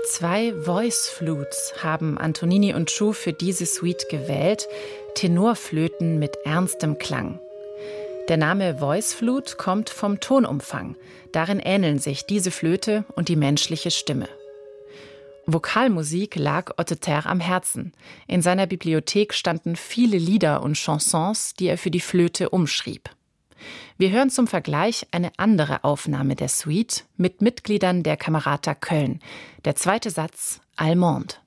2 Voice Flutes haben Antonini und Chu für diese Suite gewählt, Tenorflöten mit ernstem Klang. Der Name Voice Flute kommt vom Tonumfang. Darin ähneln sich diese Flöte und die menschliche Stimme. Vokalmusik lag Otte Terre am Herzen. In seiner Bibliothek standen viele Lieder und Chansons, die er für die Flöte umschrieb. Wir hören zum Vergleich eine andere Aufnahme der Suite mit Mitgliedern der Camerata Köln. Der zweite Satz, Allemande.